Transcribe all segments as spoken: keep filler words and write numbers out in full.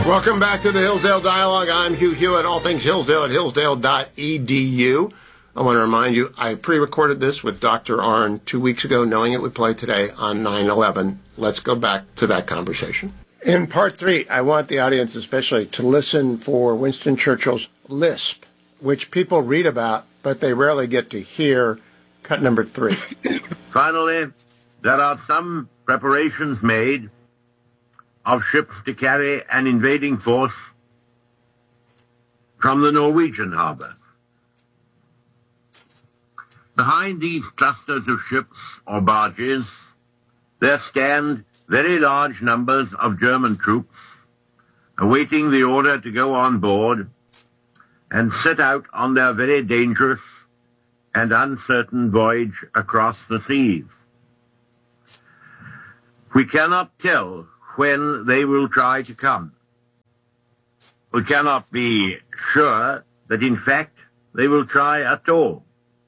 Welcome back to the Hillsdale Dialogue. I'm Hugh Hewitt, all things Hillsdale at hillsdale dot e d u. I want to remind you, I pre-recorded this with Doctor Arnn two weeks ago, knowing it would play today on nine eleven. Let's go back to that conversation. In part three, I want the audience especially to listen for Winston Churchill's lisp, which people read about, but they rarely get to hear. Cut number three. Finally, there are some preparations made of ships to carry an invading force from the Norwegian harbor. Behind these clusters of ships or barges, there stand very large numbers of German troops awaiting the order to go on board and set out on their very dangerous and uncertain voyage across the seas. We cannot tell when they will try to come. We cannot be sure that in fact they will try at all.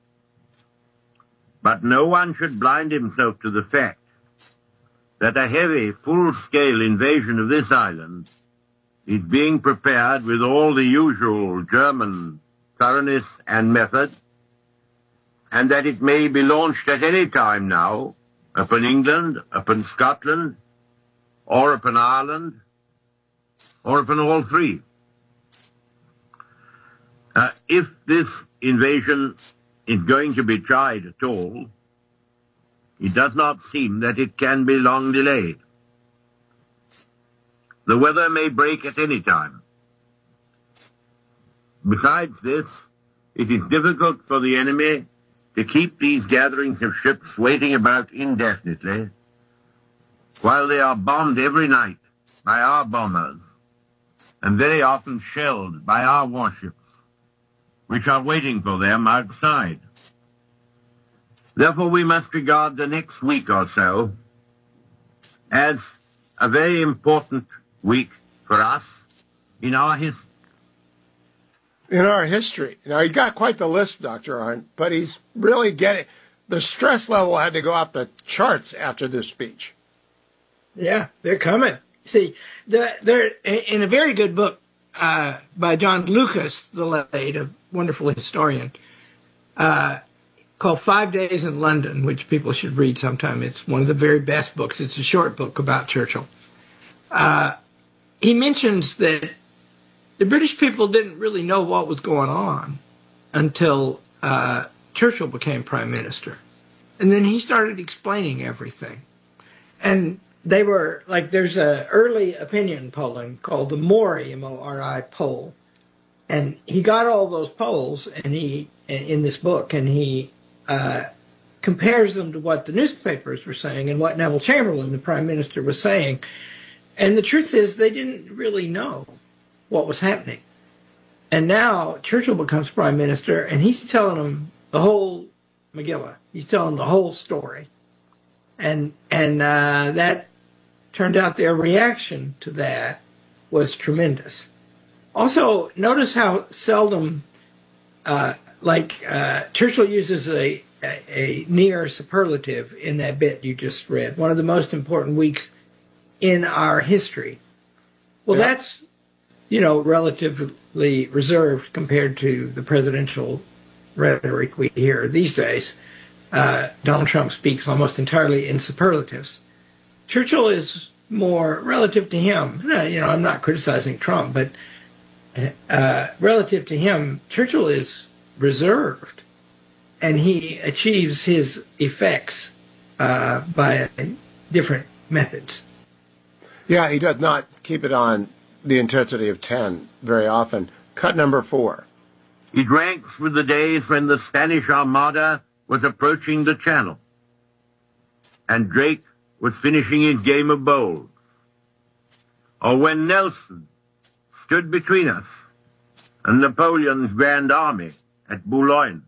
But no one should blind himself to the fact that a heavy, full-scale invasion of this island is being prepared with all the usual German thoroughness and method, and that it may be launched at any time now upon England, upon Scotland, or upon Ireland, or upon all three. Uh, if this invasion is going to be tried at all, it does not seem that it can be long delayed. The weather may break at any time. Besides this, it is difficult for the enemy to keep these gatherings of ships waiting about indefinitely, while they are bombed every night by our bombers, and very often shelled by our warships, which are waiting for them outside. Therefore, we must regard the next week or so as a very important week for us in our history. In our history. Now, he got quite the list, Doctor Arnn, but he's really getting... The stress level had to go off the charts after this speech. Yeah, they're coming. See, the, they're in a very good book uh, by John Lucas, the late, a wonderful historian, uh, called Five Days in London, which people should read sometime. It's one of the very best books. It's a short book about Churchill. Uh, he mentions that the British people didn't really know what was going on until uh, Churchill became prime minister. And then he started explaining everything. And they were, like, there's a early opinion polling called the Mori, M O R I poll. And he got all those polls and he in this book, and he uh, compares them to what the newspapers were saying and what Neville Chamberlain, the prime minister, was saying. And the truth is they didn't really know what was happening. And now Churchill becomes prime minister, and he's telling them the whole Megillah. He's telling the whole story. And and uh, that turned out their reaction to that was tremendous. Also, notice how seldom, uh, like uh, Churchill uses a, a, a near superlative in that bit you just read, one of the most important weeks in our history. Well, yeah. That's, you know, relatively reserved compared to the presidential rhetoric we hear these days. Uh, Donald Trump speaks almost entirely in superlatives. Churchill is more relative to him. You know, I'm not criticizing Trump, but uh, relative to him, Churchill is reserved, and he achieves his effects uh, by different methods. Yeah, he does not keep it on the intensity of ten very often. Cut number four. It ranks with the days when the Spanish Armada was approaching the Channel, and Drake was finishing his game of bowls, or when Nelson stood between us and Napoleon's Grand Army at Boulogne.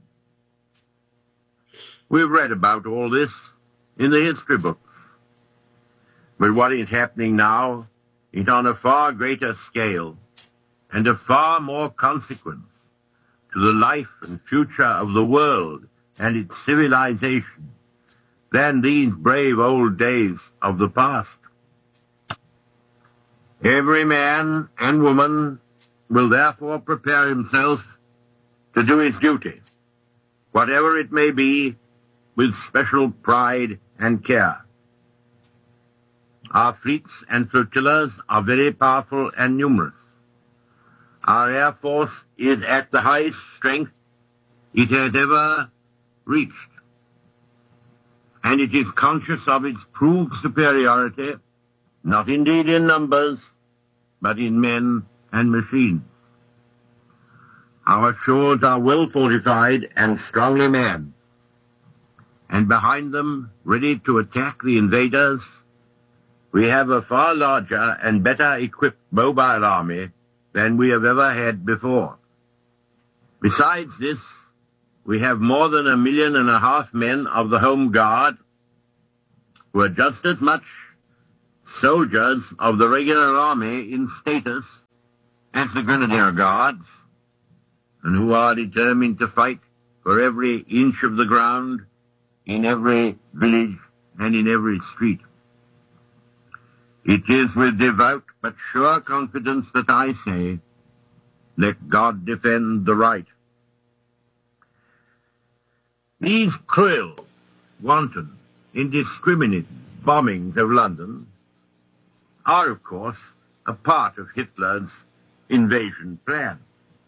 We've read about all this in the history books. But what is happening now is on a far greater scale and of far more consequence to the life and future of the world and its civilization than these brave old days of the past. Every man and woman will therefore prepare himself to do his duty, whatever it may be, with special pride and care. Our fleets and flotillas are very powerful and numerous. Our Air Force is at the highest strength it has ever reached, and it is conscious of its proved superiority, not indeed in numbers, but in men and machines. Our shores are well fortified and strongly manned, and behind them, ready to attack the invaders, we have a far larger and better equipped mobile army than we have ever had before. Besides this, we have more than a million and a half men of the Home Guard, who are just as much soldiers of the regular army in status as the Grenadier Guards, and who are determined to fight for every inch of the ground, in every village and in every street. It is with devout but sure confidence that I say, let God defend the right. These cruel, wanton, indiscriminate bombings of London are, of course, a part of Hitler's invasion plan.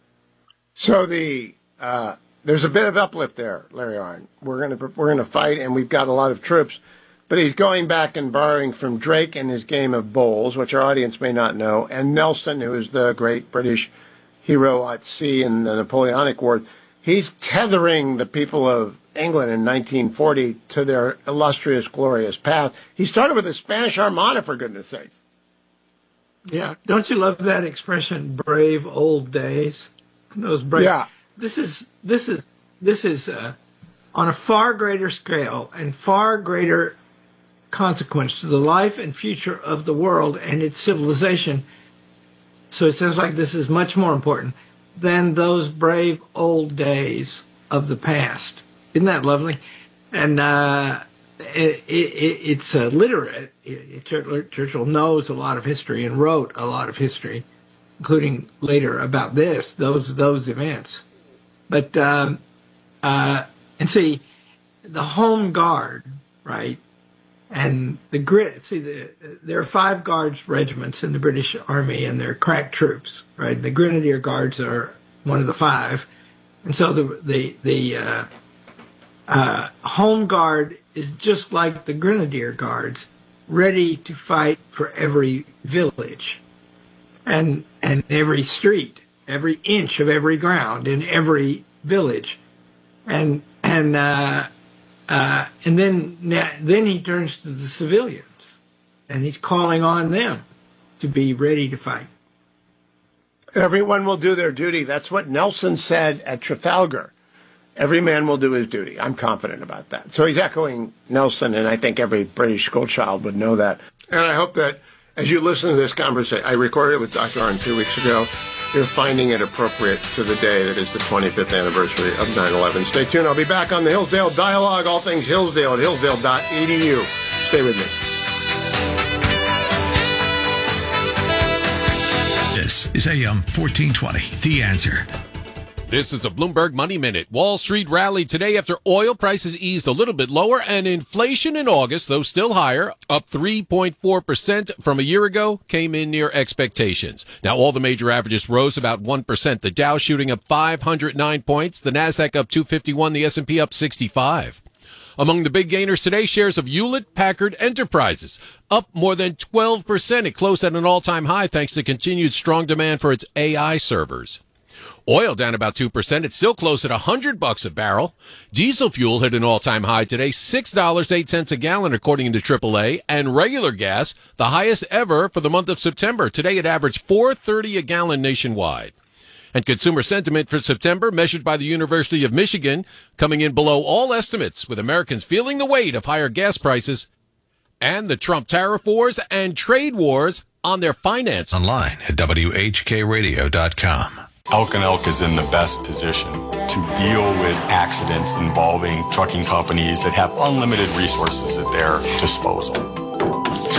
So the uh, there's a bit of uplift there, Larry Arnn. We're gonna we're gonna fight, and we've got a lot of troops. But he's going back and borrowing from Drake and his game of bowls, which our audience may not know, and Nelson, who is the great British hero at sea in the Napoleonic War. He's tethering the people of England in nineteen forty to their illustrious, glorious past. He started with the Spanish Armada, for goodness sakes. Yeah. Don't you love that expression, brave old days? Those brave. Yeah. This is, this is, this is uh, on a far greater scale and far greater consequence to the life and future of the world and its civilization. So it sounds like this is much more important than those brave old days of the past. Isn't that lovely? And uh, it, it, it's uh, literate. It, Churchill knows a lot of history and wrote a lot of history, including later about this, those those events. But um, uh, and see, the Home Guard, right? And the grit. See, the, there are five Guards regiments in the British Army, and they're crack troops, right? The Grenadier Guards are one of the five, and so the the the uh, uh, Home Guard is just like the Grenadier Guards, ready to fight for every village, and and every street, every inch of every ground in every village, and and. Uh, Uh, and then then he turns to the civilians, and he's calling on them to be ready to fight. Everyone will do their duty. That's what Nelson said at Trafalgar. Every man will do his duty. I'm confident about that. So he's echoing Nelson, and I think every British schoolchild would know that. And I hope that as you listen to this conversation, I recorded it with Doctor Arnn two weeks ago, you're finding it appropriate to the day that is the twenty-fifth anniversary of nine eleven. Stay tuned. I'll be back on the Hillsdale Dialogue, all things Hillsdale at hillsdale dot e d u. Stay with me. This is A M fourteen twenty, The Answer. This is a Bloomberg Money Minute. Wall Street rallied today after oil prices eased a little bit lower and inflation in August, though still higher, up three point four percent from a year ago, came in near expectations. Now, all the major averages rose about one percent. The Dow shooting up five hundred nine points, the Nasdaq up two fifty-one, the S and P up sixty-five. Among the big gainers today, shares of Hewlett Packard Enterprises up more than twelve percent. It closed at an all-time high thanks to continued strong demand for its A I servers. Oil down about two percent. It's still close at one hundred bucks a barrel. Diesel fuel hit an all-time high today, six dollars and eight cents a gallon, according to triple A. And regular gas, the highest ever for the month of September. Today it averaged four dollars and thirty cents a gallon nationwide. And consumer sentiment for September, measured by the University of Michigan, coming in below all estimates, with Americans feeling the weight of higher gas prices and the Trump tariff wars and trade wars on their finance. Online at W H K radio dot com. Elk and Elk is in the best position to deal with accidents involving trucking companies that have unlimited resources at their disposal.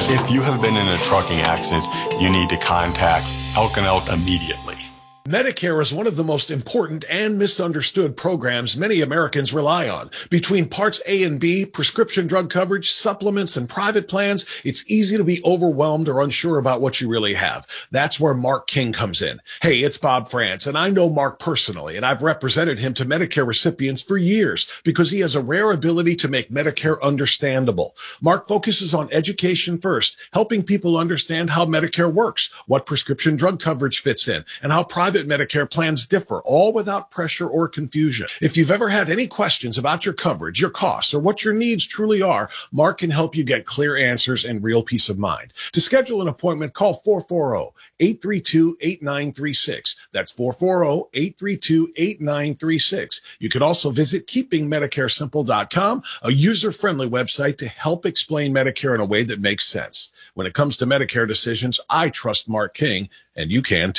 If you have been in a trucking accident, you need to contact Elk and Elk immediately. Medicare is one of the most important and misunderstood programs many Americans rely on. Between Parts A and B, prescription drug coverage, supplements, and private plans, it's easy to be overwhelmed or unsure about what you really have. That's where Mark King comes in. Hey, it's Bob France, and I know Mark personally, and I've represented him to Medicare recipients for years because he has a rare ability to make Medicare understandable. Mark focuses on education first, helping people understand how Medicare works, what prescription drug coverage fits in, and how private Medicare plans differ, all without pressure or confusion. If you've ever had any questions about your coverage, your costs, or what your needs truly are, Mark can help you get clear answers and real peace of mind. To schedule an appointment, call four four zero, eight three two, eight nine three six. That's four four zero, eight three two, eight nine three six. You can also visit keeping medicare simple dot com, a user-friendly website to help explain Medicare in a way that makes sense. When it comes to Medicare decisions, I trust Mark King, and you can too.